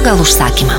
pagal užsakymą.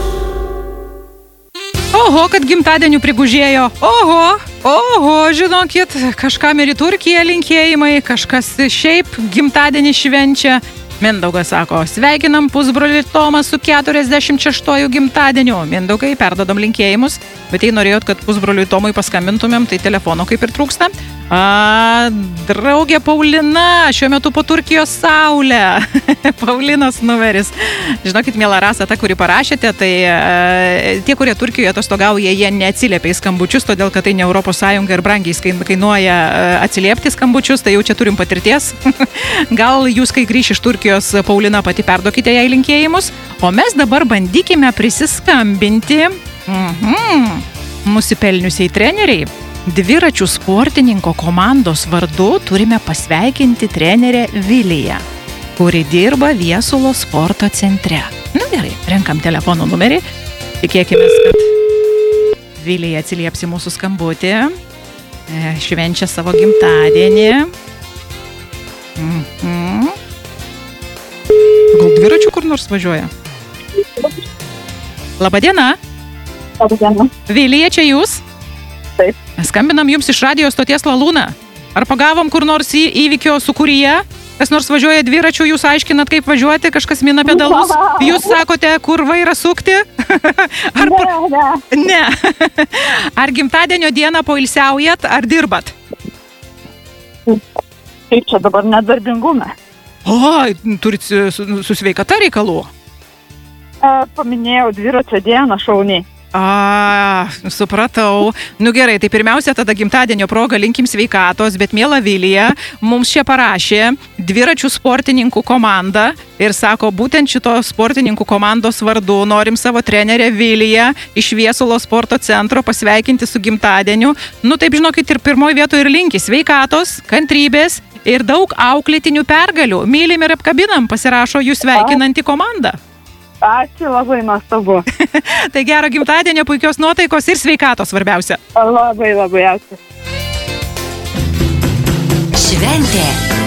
Oho, kad gimtadienių prigužėjo. Oho, žinokit, kažkam ir į Turkiją linkėjimai, kažkas šiaip gimtadienį švenčia. Mindaugas sako, sveikinam pusbrolį Tomą su 46 gimtadieniu. Mindaugai, perdodam linkėjimus, bet jei norėjot, kad pusbroliui Tomui paskambintumėm, tai telefono kaip ir trūksta. Draugė Paulina, šiuo metu po Turkijos saulę. Paulinos numeris. Žinokit, miela Rasa, ta, kuri parašėte, tai tie, kurie Turkijoje atostogauja, jie neatsiliepia į skambučius, todėl, kad tai ne Europos Sąjunga ir brangiai kainuoja atsiliepti skambučius, tai jau čia turim patirties. Gal jūs, kai grįš iš Turkijos, Paulina, pati perduokite jai linkėjimus, o mes dabar bandykime prisiskambinti nusipelniusiai treneriai. Dviračių sportininko komandos vardu turime pasveikinti trenerę Viliją, kuri dirba Viesulo sporto centre. Nu gerai, renkam telefono numerį. Tikėkime, kad Vilija atsilieps į mūsų skambutį. Švenčia savo gimtadienį. Gal dviračių kur nors važiuoja? Labadiena. Labadiena. Vilija, čia jūs? Taip. Skambinam jums iš radijo stoties Lalūna. Ar pagavom kur nors įvykio sūkuryje? Kas nors važiuoja dviračiu, jūs aiškinat, kaip važiuoti, kažkas mina pedalus. Jūs sakote, kur vairą sukti? Ne. Ar gimtadienio dieną poilsiaujat, ar dirbat? Kaip čia dabar nedarbingume? Turit su sveikata reikalų? Paminėjau dviračio dieną šauniai. Supratau. Nu gerai, tai pirmiausia, tada gimtadienio proga linkim sveikatos, bet miela Vilija mums čia parašė dviračių sportininkų komandą ir sako, būtent šito sportininkų komandos vardu norim savo trenerę Viliją iš Viesulo sporto centro pasveikinti su gimtadieniu. Nu taip, žinokit, ir pirmoje vietoje ir linki sveikatos, kantrybės ir daug auklėtinių pergalių. Mylim ir apkabinam, pasirašo jūs sveikinanti komanda. Ačiū, labai nuostabu. Tai gero gimtadienio, puikios nuotaikos ir sveikatos svarbiausia. Labai ačiū. Šventė